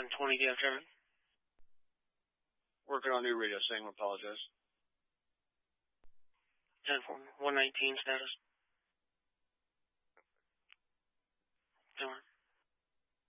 1020, do you have traffic? Working on new radio, saying apologize. 10-4, 119 status.